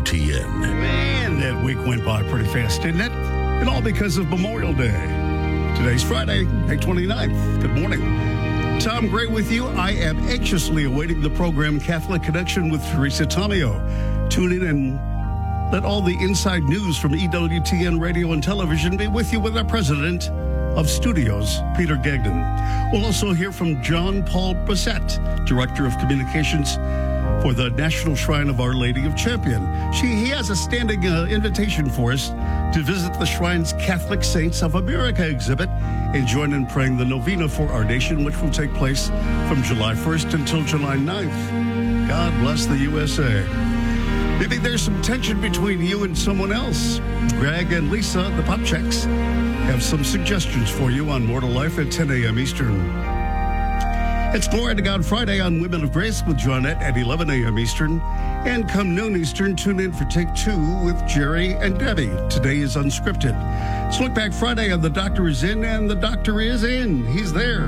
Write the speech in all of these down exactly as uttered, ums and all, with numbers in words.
T N. Man, that week went by pretty fast, didn't it? And all because of Memorial Day. Today's Friday, May twenty-ninth. Good morning. Tom Gray with you. I am anxiously awaiting the program Catholic Connection with Teresa Tomeo. Tune in and let all the inside news from E W T N Radio and Television be with you with our president of studios, Peter Gagnon. We'll also hear from John Paul Bassett, Director of Communications for the National Shrine of Our Lady of Champion. She, he has a standing uh, invitation for us to visit the shrine's Catholic Saints of America exhibit and join in praying the novena for our nation, which will take place from July first until July ninth. God bless the U S A. Maybe there's some tension between you and someone else. Greg and Lisa, the Popchecks, have some suggestions for you on Mortal Life at ten a.m. Eastern. It's Glory to God Friday on Women of Grace with Johnette at eleven a.m. Eastern. And come noon Eastern, tune in for Take Two with Jerry and Debbie. Today is unscripted. It's Look Back Friday and the doctor is in, and the doctor is in. He's there.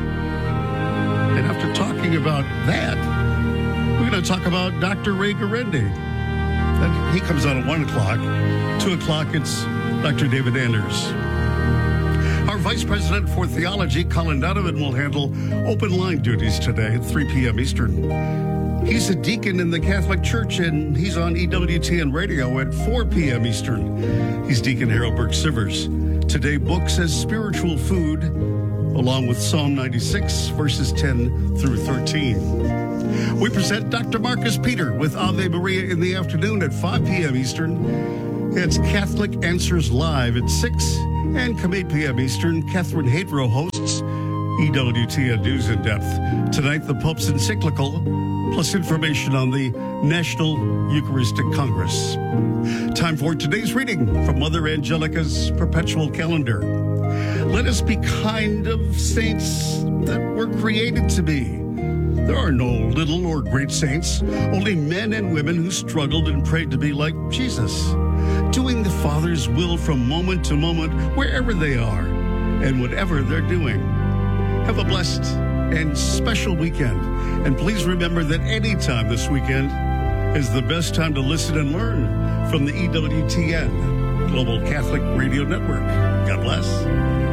And after talking about that, we're going to talk about Doctor Ray Guarendi. Then he comes out at one o'clock. two o'clock, it's Doctor David Anders. Our Vice President for Theology, Colin Donovan, will handle open line duties today at three p.m. Eastern. He's a deacon in the Catholic Church, and he's on E W T N Radio at four p.m. Eastern. He's Deacon Harold Burke-Sivers. Today, books as spiritual food, along with Psalm ninety-six, verses ten through thirteen. We present Doctor Marcus Peter with Ave Maria in the afternoon at five p.m. Eastern. It's Catholic Answers Live at six. And come eight p.m. Eastern, Catherine Hadro hosts E W T N News in Depth. Tonight, the Pope's encyclical, plus information on the National Eucharistic Congress. Time for today's reading from Mother Angelica's Perpetual Calendar. Let us be kind of saints that we're created to be. There are no little or great saints, only men and women who struggled and prayed to be like Jesus, doing the Father's will from moment to moment, wherever they are and whatever they're doing. Have a blessed and special weekend. And please remember that any time this weekend is the best time to listen and learn from the E W T N Global Catholic Radio Network. God bless.